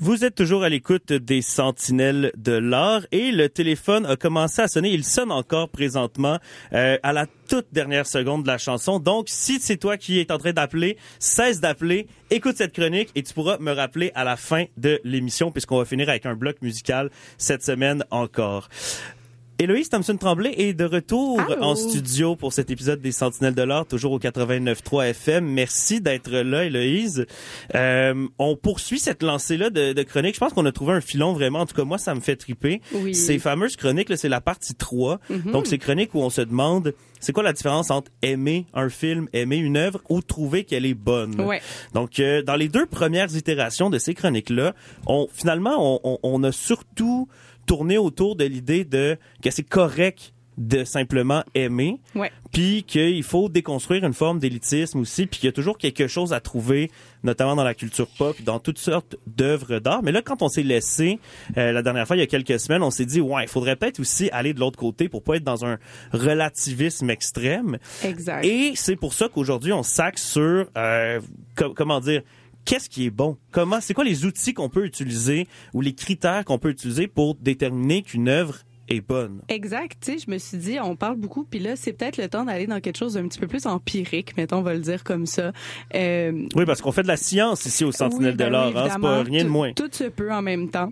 Vous êtes toujours à l'écoute des Sentinelles de l'art et le téléphone a commencé à sonner. Il sonne encore présentement à la toute dernière seconde de la chanson. Donc, si c'est toi qui es en train d'appeler, cesse d'appeler, écoute cette chronique et tu pourras me rappeler à la fin de l'émission puisqu'on va finir avec un bloc musical cette semaine encore. Héloïse Thompson-Tremblay est de retour en studio pour cet épisode des Sentinelles de l'art, toujours au 89.3 FM. Merci d'être là, Héloïse. On poursuit cette lancée-là de chroniques. Je pense qu'on a trouvé un filon vraiment. En tout cas, moi, ça me fait triper. Oui. Ces fameuses chroniques, là, c'est la partie 3. Donc, ces chroniques où on se demande, c'est quoi la différence entre aimer un film, aimer une œuvre ou trouver qu'elle est bonne? Ouais. Donc, dans les deux premières itérations de ces chroniques-là, on a surtout tourner autour de l'idée de que c'est correct de simplement aimer, puis qu'il faut déconstruire une forme d'élitisme aussi, puis qu'il y a toujours quelque chose à trouver, notamment dans la culture pop, dans toutes sortes d'œuvres d'art. Mais là, quand on s'est laissé, la dernière fois, il y a quelques semaines, on s'est dit, il faudrait peut-être aussi aller de l'autre côté pour pas être dans un relativisme extrême. Exact. Et c'est pour ça qu'aujourd'hui, on s'axe sur, comment dire, qu'est-ce qui est bon? C'est quoi les outils qu'on peut utiliser ou les critères qu'on peut utiliser pour déterminer qu'une œuvre est bonne? Exact. Tu sais, je me suis dit, on parle beaucoup, puis là, c'est peut-être le temps d'aller dans quelque chose d'un petit peu plus empirique, mettons, on va le dire comme ça. Oui, parce qu'on fait de la science ici aux Sentinelles de l'art, c'est pas rien de moins. Tout se peut en même temps.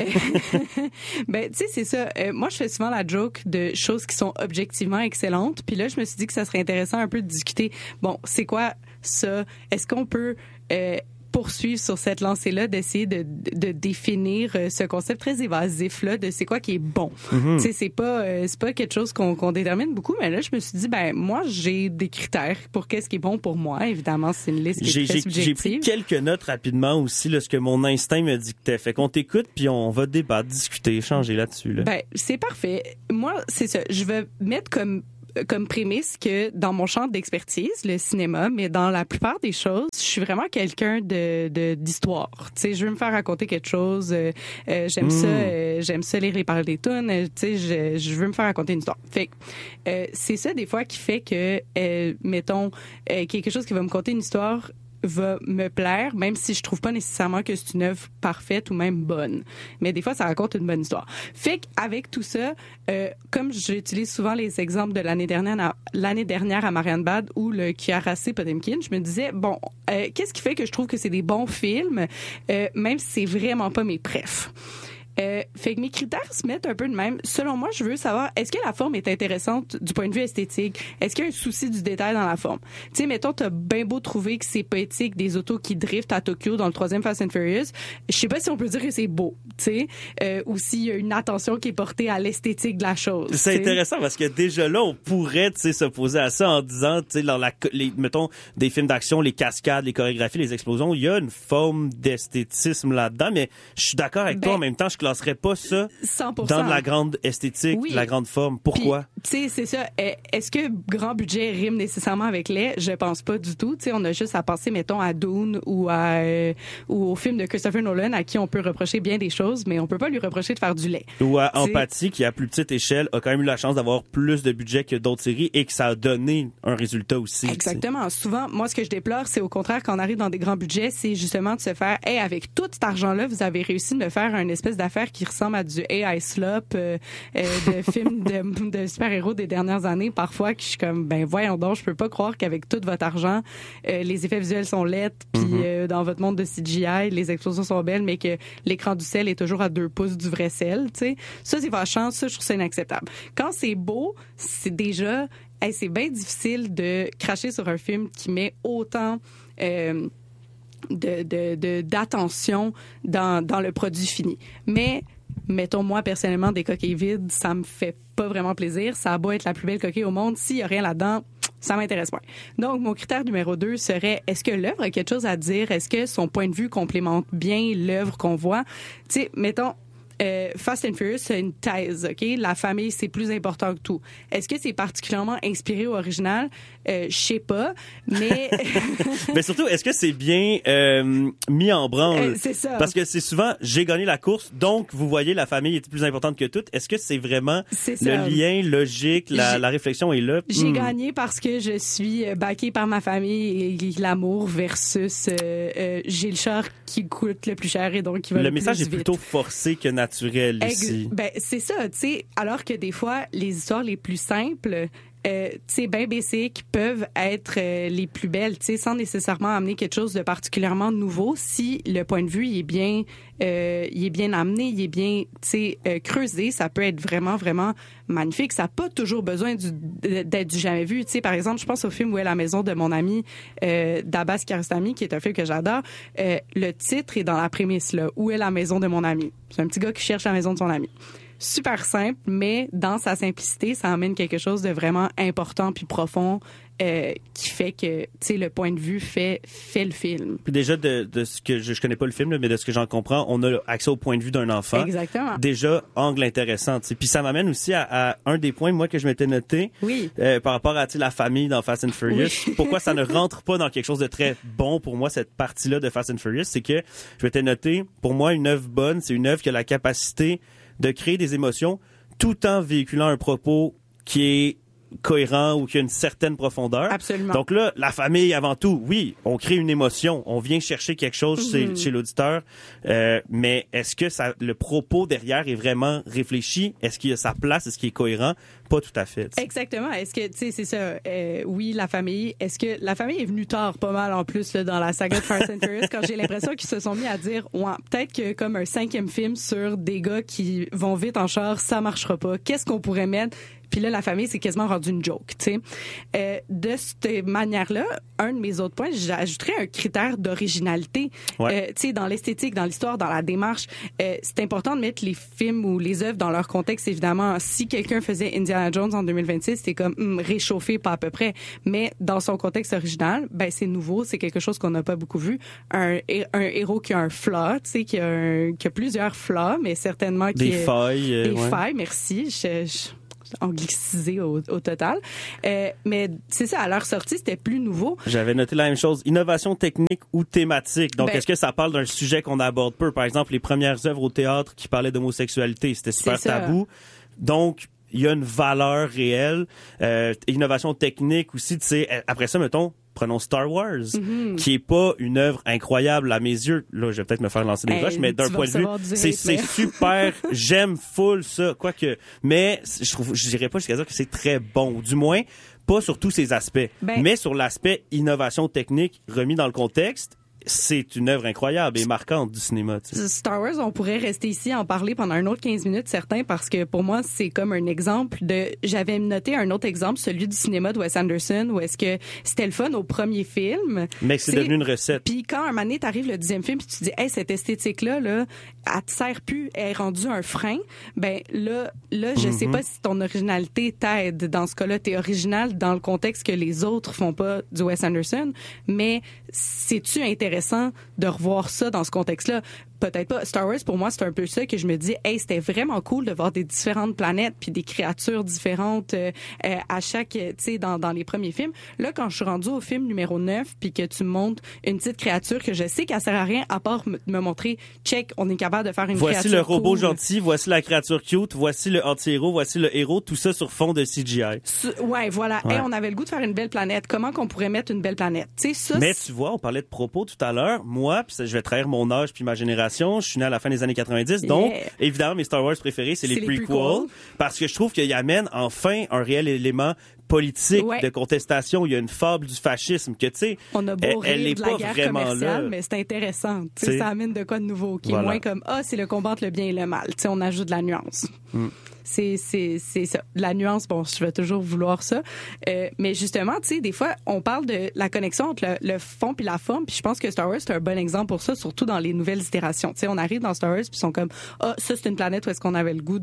Ben, tu sais, c'est ça. Moi, je fais souvent la joke de choses qui sont objectivement excellentes, puis là, je me suis dit que ça serait intéressant un peu de discuter. Bon, c'est quoi ça? Est-ce qu'on peut poursuivre sur cette lancée-là, d'essayer de définir ce concept très évasif-là de c'est quoi qui est bon. Tu sais, c'est pas quelque chose qu'on détermine beaucoup, mais là, je me suis dit, moi, j'ai des critères pour qu'est-ce qui est bon pour moi. Évidemment, c'est une liste qui est très subjective. J'ai pris quelques notes rapidement aussi, là, ce que mon instinct me dictait. Fait qu'on t'écoute, puis on va débattre, discuter, échanger là-dessus. Là. C'est parfait. Moi, c'est ça. Je vais mettre comme prémisse que dans mon champ d'expertise, le cinéma, mais dans la plupart des choses, je suis vraiment quelqu'un d'histoire. Tu sais, je veux me faire raconter quelque chose. J'aime ça lire les paroles des tunes. Tu sais, je veux me faire raconter une histoire. Fait que c'est ça des fois qui fait que mettons quelque chose qui va me conter une histoire va me plaire, même si je trouve pas nécessairement que c'est une œuvre parfaite ou même bonne. Mais des fois, ça raconte une bonne histoire. Fait qu'avec tout ça, comme j'utilise souvent les exemples de l'année dernière à Marianne Bad ou le Kiarase Potemkin, je me disais, qu'est-ce qui fait que je trouve que c'est des bons films, même si c'est vraiment pas mes préfs? Fait que mes critères se mettent un peu de même. Selon moi, je veux savoir, est-ce que la forme est intéressante du point de vue esthétique? Est-ce qu'il y a un souci du détail dans la forme? Tu sais, mettons, t'as bien beau trouver que c'est poétique des autos qui driftent à Tokyo dans le 3e Fast and Furious. Je sais pas si on peut dire que c'est beau, tu sais, ou s'il y a une attention qui est portée à l'esthétique de la chose. C'est intéressant parce que déjà là, on pourrait, tu sais, s'opposer à ça en disant, tu sais, dans mettons, des films d'action, les cascades, les chorégraphies, les explosions, il y a une forme d'esthétisme là-dedans, mais je suis d'accord avec toi en même temps, je classerais pas ça 100%. dans de la grande esthétique, de la grande forme. Pourquoi? Tu sais, c'est ça. Est-ce que grand budget rime nécessairement avec laid? Je pense pas du tout. Tu sais, on a juste à penser, mettons, à Dune ou au film de Christopher Nolan, à qui on peut reprocher bien des choses, mais on peut pas lui reprocher de faire du lait. Ou à Empathie, qui à plus petite échelle a quand même eu la chance d'avoir plus de budget que d'autres séries et que ça a donné un résultat aussi. Exactement. T'sais. Souvent, moi, ce que je déplore, c'est au contraire, quand on arrive dans des grands budgets, c'est justement de se faire, avec tout cet argent-là, vous avez réussi de me faire une espèce d'affaire qui ressemble à du AI slop de films de super-héros des dernières années, parfois, que je suis comme, voyons donc, je peux pas croire qu'avec tout votre argent, les effets visuels sont laids, puis dans votre monde de CGI, les explosions sont belles, mais que l'écran du sel est toujours à 2 pouces du vrai sel, tu sais. Ça, c'est fâchant, ça, je trouve ça inacceptable. Quand c'est beau, c'est déjà, c'est bien difficile de cracher sur un film qui met autant d'attention dans le produit fini. Mais mettons, moi, personnellement, des coquilles vides, ça me fait pas vraiment plaisir. Ça a beau être la plus belle coquille au monde, s'il y a rien là-dedans, ça m'intéresse pas. Donc, mon critère numéro 2 serait, est-ce que l'œuvre a quelque chose à dire? Est-ce que son point de vue complémente bien l'œuvre qu'on voit? Tu sais, mettons, Fast and Furious, c'est une thèse, OK? La famille, c'est plus important que tout. Est-ce que c'est particulièrement inspiré au original? Je sais pas, mais... Mais surtout, est-ce que c'est bien mis en branle? C'est ça. Parce que c'est souvent, j'ai gagné la course, donc vous voyez, la famille est plus importante que tout. Est-ce que c'est vraiment le lien logique, la réflexion est là? J'ai gagné parce que je suis backée par ma famille et l'amour versus j'ai le char qui coûte le plus cher et donc qui va le plus vite. Le message est plutôt forcé que naturel ici. Ben, c'est ça, tu sais, alors que des fois, les histoires les plus simples, tu sais, bien basic, peuvent être les plus belles, tu sais, sans nécessairement amener quelque chose de particulièrement nouveau si le point de vue il est bien amené, il est bien, tu sais, creusé, ça peut être vraiment, vraiment magnifique. Ça n'a pas toujours besoin d'être du jamais vu. Tu sais, par exemple, je pense au film Où est la maison de mon ami d'Abbas Kiarostami, qui est un film que j'adore. Le titre est dans la prémisse, là. Où est la maison de mon ami? C'est un petit gars qui cherche la maison de son ami. Super simple, mais dans sa simplicité, ça amène quelque chose de vraiment important puis profond qui fait que, tu sais, le point de vue fait le film. Puis déjà, de ce que je connais pas le film, là, mais de ce que j'en comprends, on a accès au point de vue d'un enfant. Exactement. Déjà, angle intéressant. T'sais. Puis ça m'amène aussi à un des points, moi, que je m'étais noté. Oui. Par rapport à la famille dans Fast and Furious. Oui. Pourquoi ça ne rentre pas dans quelque chose de très bon pour moi, cette partie-là de Fast and Furious, c'est que je m'étais noté, pour moi, une œuvre bonne, c'est une œuvre qui a la capacité de créer des émotions tout en véhiculant un propos qui est cohérent ou qui a une certaine profondeur. Absolument. Donc là, la famille avant tout, oui, on crée une émotion, on vient chercher quelque chose chez l'auditeur, mais est-ce que le propos derrière est vraiment réfléchi? Est-ce qu'il y a sa place? Est-ce qu'il est cohérent? Pas tout à fait. T'sais. Exactement. Est-ce que, tu sais, c'est ça, oui, la famille. Est-ce que la famille est venue tard pas mal en plus là, dans la saga de Fast and Furious quand j'ai l'impression qu'ils se sont mis à dire, ouais, peut-être que comme un 5e film sur des gars qui vont vite en char, ça marchera pas. Qu'est-ce qu'on pourrait mettre? Puis là, la famille, c'est quasiment rendu une joke, tu sais. De cette manière-là, un de mes autres points, j'ajouterais un critère d'originalité. Ouais. Tu sais, dans l'esthétique, dans l'histoire, dans la démarche. C'est important de mettre les films ou les œuvres dans leur contexte, évidemment. Si quelqu'un faisait Indiana Jones en 2026, c'était comme réchauffé, pas à peu près. Mais dans son contexte original, ben c'est nouveau, c'est quelque chose qu'on n'a pas beaucoup vu. Un héros qui a un flaw, tu sais, qui a plusieurs flaws, mais certainement qui des failles. Des failles, merci. Anglicisé au total. Mais c'est ça, à leur sortie, c'était plus nouveau. J'avais noté la même chose. Innovation technique ou thématique. Donc, est-ce que ça parle d'un sujet qu'on aborde peu? Par exemple, les premières œuvres au théâtre qui parlaient d'homosexualité, c'était super tabou. Donc, il y a une valeur réelle. Innovation technique aussi, tu sais. Après ça, mettons, prenons Star Wars, qui est pas une œuvre incroyable à mes yeux. Là, je vais peut-être me faire lancer des roches, mais d'un point de vue, c'est super. J'aime full ça, quoique. Mais je dirais pas jusqu'à dire que c'est très bon. Du moins, pas sur tous ces aspects. Mais sur l'aspect innovation technique remis dans le contexte, c'est une œuvre incroyable et marquante du cinéma. Tu sais. Star Wars, on pourrait rester ici en parler pendant un autre 15 minutes, certains, parce que pour moi, c'est comme un exemple de... J'avais noté un autre exemple, celui du cinéma de Wes Anderson, où est-ce que c'était le fun au premier film. Mais c'est devenu une recette. Puis quand un moment donné, t'arrives le 10e film, puis tu dis, hey, cette esthétique-là, là, elle te sert plus, elle est rendue un frein. Ben là, je sais pas si ton originalité t'aide. Dans ce cas-là, t'es original dans le contexte que les autres font pas du Wes Anderson, mais c'est-tu intéressant de revoir ça dans ce contexte-là? Peut-être pas. Star Wars, pour moi, c'est un peu ça que je me dis, hey, c'était vraiment cool de voir des différentes planètes puis des créatures différentes à chaque, tu sais, dans les premiers films. Là, quand je suis rendue au film numéro 9 puis que tu me montres une petite créature que je sais qu'elle sert à rien à part me montrer, check, on est capable de faire une créature Voici le robot cool. gentil, voici la créature cute, voici le anti-héros, voici le héros, tout ça sur fond de CGI. Ouais, voilà. Ouais. Hey, on avait le goût de faire une belle planète. Comment qu'on pourrait mettre une belle planète? Tu sais, ça. Mais tu vois, on parlait de propos tout à l'heure. Moi, puis je vais trahir mon âge puis ma génération. Je suis né à la fin des années 90. Donc, évidemment, mes Star Wars préférés, c'est les prequels. Parce que je trouve qu'ils amènent enfin un réel élément politique de contestation. Il y a une fable du fascisme que, tu sais, on a beau elle rire est de pas la guerre vraiment commerciale, là. mais c'est intéressant. Tu sais, ça amène de quoi de nouveau, qui est moins comme, c'est le combat entre le bien et le mal. Tu sais, on ajoute de la nuance. C'est ça. La nuance, bon, je vais toujours vouloir ça. Mais justement, tu sais, des fois, on parle de la connexion entre le fond puis la forme, puis je pense que Star Wars, c'est un bon exemple pour ça, surtout dans les nouvelles itérations. Tu sais, on arrive dans Star Wars, puis ils sont comme, ça, c'est une planète où est-ce qu'on avait le goût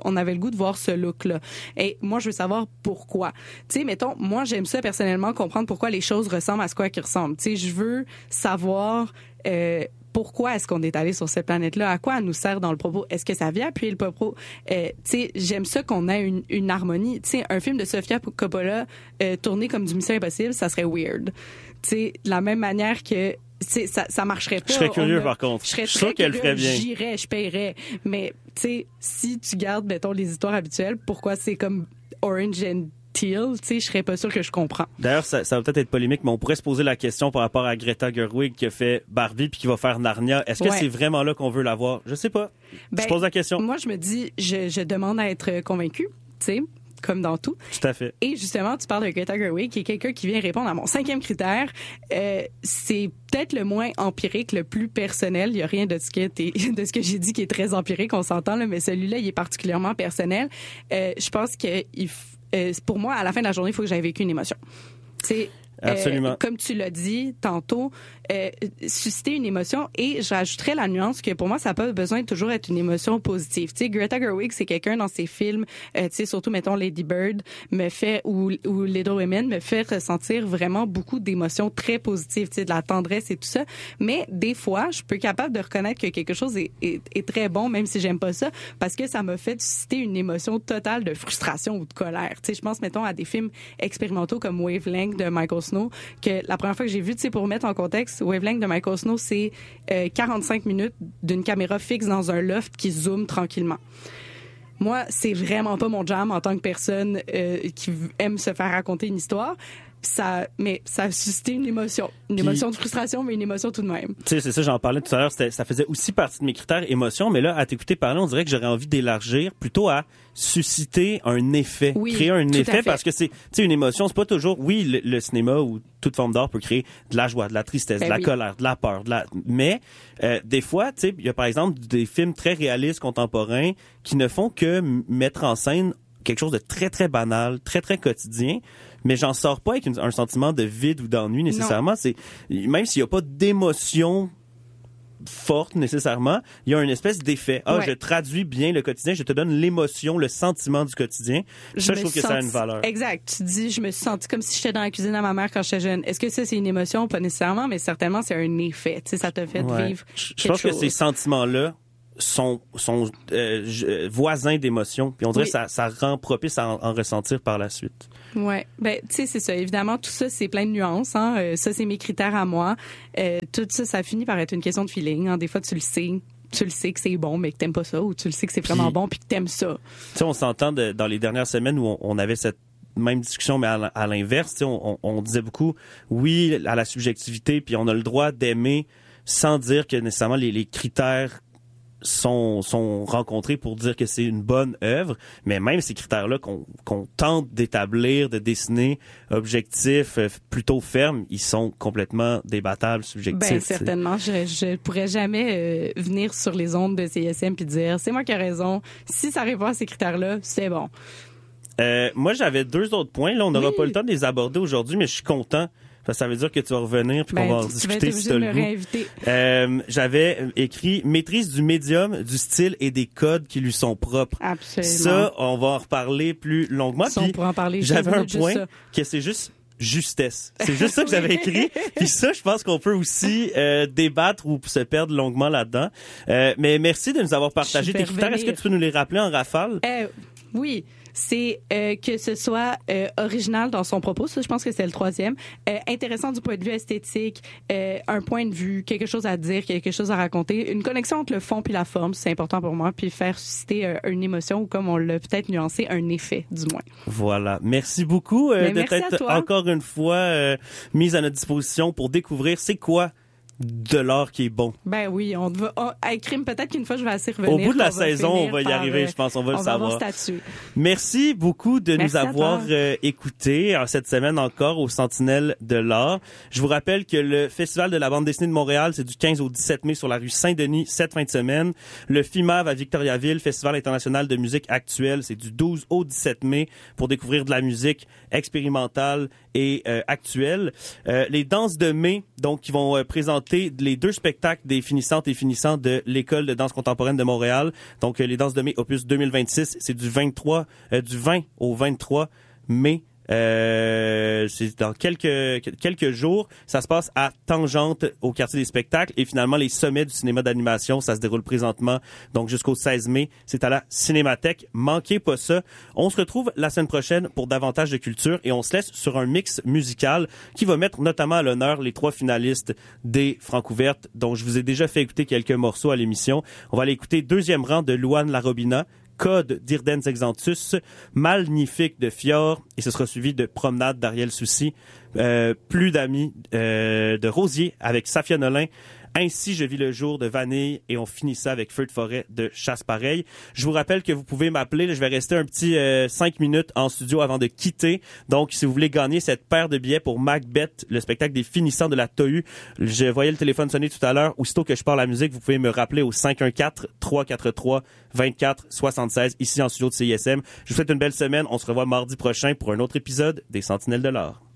de voir ce look-là. Et moi, je veux savoir pourquoi. Tu sais, mettons, moi, j'aime ça personnellement, comprendre pourquoi les choses ressemblent à ce quoi qu'ils ressemblent. Tu sais, je veux savoir, pourquoi est-ce qu'on est allé sur cette planète-là? À quoi elle nous sert dans le propos? Est-ce que ça vient appuyer le propos? Tu sais, j'aime ça qu'on ait une harmonie. Tu sais, un film de Sofia Coppola tourné comme du Mission Impossible, ça serait weird. Tu sais, de la même manière que ça marcherait pas. Je serais curieux, par contre. Je suis sûr qu'elle le ferait bien. J'irais, je paierais. Mais, tu sais, si tu gardes, mettons, les histoires habituelles, pourquoi c'est comme Orange and Teal, tu sais, je serais pas sûre que je comprends. D'ailleurs, ça va peut-être être polémique, mais on pourrait se poser la question par rapport à Greta Gerwig qui a fait Barbie puis qui va faire Narnia. Est-ce que c'est vraiment là qu'on veut la voir? Je sais pas. Je pose la question. Moi, je me dis, je demande à être convaincue, tu sais, comme dans tout. Tout à fait. Et justement, tu parles de Greta Gerwig, qui est quelqu'un qui vient répondre à mon 5e critère. C'est peut-être le moins empirique, le plus personnel. Il y a rien de ce que j'ai dit qui est très empirique, on s'entend, là, mais celui-là, il est particulièrement personnel. Je pense que pour moi, à la fin de la journée, il faut que j'aie vécu une émotion. C'est absolument. Comme tu l'as dit tantôt, susciter une émotion, et j'ajouterais la nuance que pour moi, ça n'a pas besoin de toujours être une émotion positive. Tu sais, Greta Gerwig, c'est quelqu'un dans ses films, tu sais, surtout, mettons, Lady Bird ou Little Women, me fait ressentir vraiment beaucoup d'émotions très positives, tu sais, de la tendresse et tout ça. Mais des fois, je peux être capable de reconnaître que quelque chose est très bon, même si j'aime pas ça, parce que ça m'a fait susciter une émotion totale de frustration ou de colère. Tu sais, je pense, mettons, à des films expérimentaux comme Wavelength de Michael Snow, que la première fois que j'ai vu, tu sais, pour mettre en contexte, Wavelength de Michael Snow, c'est 45 minutes d'une caméra fixe dans un loft qui zoome tranquillement. Moi, c'est vraiment pas mon jam en tant que personne qui aime se faire raconter une histoire. Mais ça a suscité une émotion. Une émotion de frustration, mais une émotion tout de même. Tu sais, c'est ça, j'en parlais tout à l'heure, ça faisait aussi partie de mes critères émotion, mais là, à t'écouter parler, on dirait que j'aurais envie d'élargir plutôt à susciter un effet. Oui, créer un effet, parce que c'est, tu sais, une émotion, c'est pas toujours, oui, le cinéma ou toute forme d'art peut créer de la joie, de la tristesse, de la colère, de la peur, mais des fois, tu sais, il y a par exemple des films très réalistes contemporains qui ne font que mettre en scène quelque chose de très, très banal, très, très quotidien, mais j'en sors pas avec un sentiment de vide ou d'ennui nécessairement. C'est, même s'il y a pas d'émotion forte nécessairement, il y a une espèce d'effet. Je traduis bien le quotidien, je te donne l'émotion, le sentiment du quotidien. Je trouve que ça a une valeur. Exact. Tu dis, je me suis sentie comme si j'étais dans la cuisine à ma mère quand j'étais jeune. Est-ce que ça, c'est une émotion? Pas nécessairement, mais certainement, c'est un effet. Tu sais, ça t'a fait vivre Je pense que ces sentiments-là sont voisins d'émotions, puis on dirait que ça rend propice à en ressentir par la suite. Ouais, ben tu sais, c'est ça. Évidemment, tout ça, c'est plein de nuances. Hein. Ça, c'est mes critères à moi. Tout ça, ça finit par être une question de feeling. Hein. Des fois, tu le sais que c'est bon, mais que t'aimes pas ça, ou tu le sais que c'est vraiment bon, puis que t'aimes ça. Tu sais, on s'entend dans les dernières semaines où on avait cette même discussion, mais à l'inverse, tu sais, on disait beaucoup, oui, à la subjectivité, puis on a le droit d'aimer sans dire que nécessairement les critères sont rencontrés pour dire que c'est une bonne œuvre, mais même ces critères-là qu'on tente d'établir, de dessiner, objectifs, plutôt fermes, ils sont complètement débattables, subjectifs. Ben certainement, je pourrais jamais venir sur les ondes de CISM puis dire c'est moi qui ai raison. Si ça répond à ces critères-là, c'est bon. Moi, j'avais 2 autres points. Là, on n'aura pas le temps de les aborder aujourd'hui, mais je suis content. Ça veut dire que tu vas revenir puis qu'on va en discuter si tu as le goût. J'avais écrit maîtrise du médium, du style et des codes qui lui sont propres. Absolument. Ça, on va en reparler plus longuement. Ça, on pourra en parler. J'avais un point que c'est juste justesse. C'est juste ça que j'avais écrit. Puis ça, je pense qu'on peut aussi débattre ou se perdre longuement là-dedans. Mais merci de nous avoir partagé tes critères. Est-ce que tu peux nous les rappeler en rafale? Oui. C'est que ce soit original dans son propos, ça je pense que c'est le 3e, intéressant du point de vue esthétique, un point de vue, quelque chose à dire, quelque chose à raconter, une connexion entre le fond puis la forme, c'est important pour moi, puis faire susciter une émotion ou comme on l'a peut-être nuancé, un effet du moins. Voilà, merci beaucoup de t'être encore une fois mise à notre disposition pour découvrir c'est quoi de l'art qui est bon. Ben oui, on va crime, peut-être qu'une fois je vais assez revenir. Au bout de la saison, on va y arriver, je pense, on va le savoir. Merci beaucoup de nous avoir écoutés cette semaine encore au Sentinelle de l'art. Je vous rappelle que le Festival de la bande dessinée de Montréal, c'est du 15 au 17 mai sur la rue Saint-Denis cette fin de semaine. Le FIMAV à Victoriaville, Festival international de musique actuelle, c'est du 12 au 17 mai pour découvrir de la musique expérimentale et actuelle. Les danses de mai, donc, qui vont présenter les 2 spectacles des finissantes et finissants de l'École de danse contemporaine de Montréal. Donc, les danses de mai, opus 2026, c'est du 20 au 23 mai C'est dans quelques jours. Ça se passe à Tangente, au quartier des spectacles. Et finalement, les sommets du cinéma d'animation, ça se déroule présentement, donc jusqu'au 16 mai. C'est à la Cinémathèque. Manquez pas ça. On se retrouve la semaine prochaine pour davantage de culture et on se laisse sur un mix musical qui va mettre notamment à l'honneur les 3 finalistes des Francouvertes, dont je vous ai déjà fait écouter quelques morceaux à l'émission. On va aller écouter Deuxième rang de Louane Larobina, Code d'Irden Exantus, Magnifique de Fior, et ce sera suivi de Promenade d'Ariel Soucy, Plus d'amis de Rosier avec Safia Nolin, Ainsi je vis le jour de Vanille, et on finit ça avec Feu de forêt de Chasse pareil. Je vous rappelle que vous pouvez m'appeler, là, je vais rester un petit 5 minutes en studio avant de quitter. Donc si vous voulez gagner cette paire de billets pour Macbeth, le spectacle des finissants de la TOU, je voyais le téléphone sonner tout à l'heure. Aussitôt que je parle la musique, vous pouvez me rappeler au 514-343-2476 ici en studio de CISM. Je vous souhaite une belle semaine. On se revoit mardi prochain pour un autre épisode des Sentinelles de l'Art.